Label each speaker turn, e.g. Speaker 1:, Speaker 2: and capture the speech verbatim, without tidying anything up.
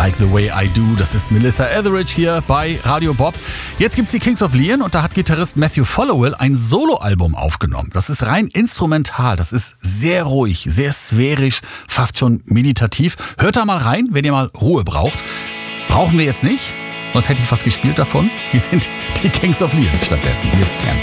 Speaker 1: Like the Way I Do. Das ist Melissa Etheridge hier bei Radio Bob. Jetzt gibt's die Kings of Leon und da hat Gitarrist Matthew Followell ein Soloalbum aufgenommen. Das ist rein instrumental. Das ist sehr ruhig, sehr sphärisch, fast schon meditativ. Hört da mal rein, wenn ihr mal Ruhe braucht. Brauchen wir jetzt nicht, sonst hätte ich was gespielt davon. Hier sind die Kings of Leon stattdessen. Hier ist Tempo.